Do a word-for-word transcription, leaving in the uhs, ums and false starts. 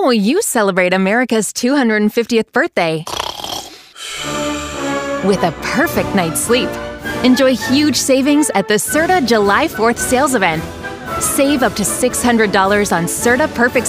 How will you celebrate America's two hundred fiftieth birthday? With a perfect night's sleep. Enjoy huge savings at the Serta July fourth sales event. Save up to six hundred dollars on Serta Perfect